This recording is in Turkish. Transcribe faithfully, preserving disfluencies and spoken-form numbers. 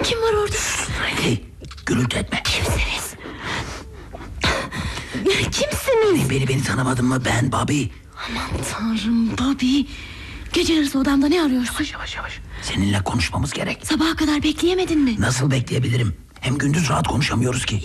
Kim var orada? Hey, gürültü etme. Kimsiniz? Kimsiniz? Beni beni tanımadın mı? Ben Bobby. Aman tanrım Bobby. Gece yarısı odamda ne arıyorsun? Yavaş yavaş yavaş. Seninle konuşmamız gerek. Sabaha kadar bekleyemedin mi? Nasıl bekleyebilirim? Hem gündüz rahat konuşamıyoruz ki.